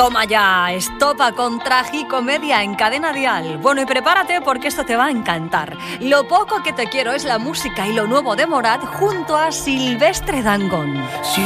Toma ya, Estopa con Tragicomedia en Cadena Dial. Bueno, y prepárate porque esto te va a encantar. Lo poco que te quiero es la música y lo nuevo de Morat junto a Silvestre Dangond.